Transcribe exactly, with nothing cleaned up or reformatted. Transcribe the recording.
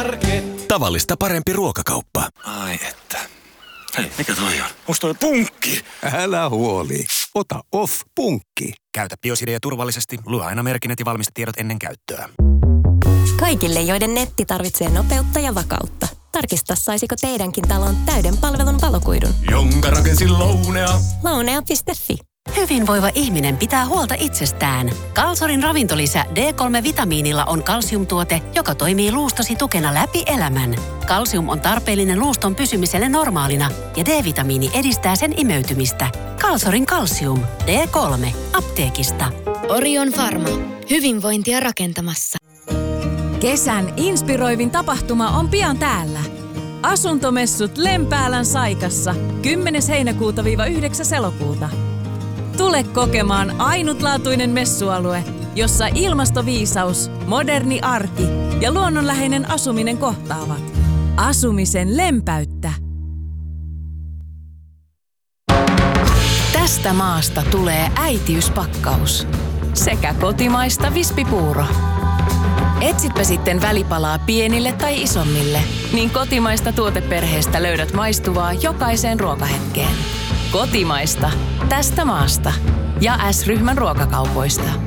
elintarvike. Tavallista parempi ruokakauppa. Ai että. Hei, mikä toi on? Onks toi punkki? Älä huoli. Ota Off punkki. Käytä Biosidea turvallisesti. Lue aina merkinnät ja valmistetiedot ennen käyttöä. Kaikille, joiden netti tarvitsee nopeutta ja vakautta. Tarkista, saisiko teidänkin talon täyden palvelun valokuidun. Jonka rakensin Lounea. Lounea piste fi. Hyvinvoiva ihminen pitää huolta itsestään. Kalsorin ravintolisä D kolme -vitamiinilla on kalsiumtuote, joka toimii luustosi tukena läpi elämän. Kalsium on tarpeellinen luuston pysymiselle normaalina ja D-vitamiini edistää sen imeytymistä. Kalsorin kalsium. D kolme. Apteekista. Orion Pharma. Hyvinvointia rakentamassa. Kesän inspiroivin tapahtuma on pian täällä. Asuntomessut Lempäälän Saikassa kymmenes heinäkuuta yhdeksäs elokuuta. Tule kokemaan ainutlaatuinen messualue, jossa ilmastoviisaus, moderni arki ja luonnonläheinen asuminen kohtaavat. Asumisen lempeyttä. Tästä maasta tulee äitiyspakkaus. Sekä kotimaista vispipuuro. Etsitpä sitten välipalaa pienille tai isommille, niin kotimaista tuoteperheestä löydät maistuvaa jokaiseen ruokahetkeen. Kotimaista. Tästä maasta. Ja S-ryhmän ruokakaupoista.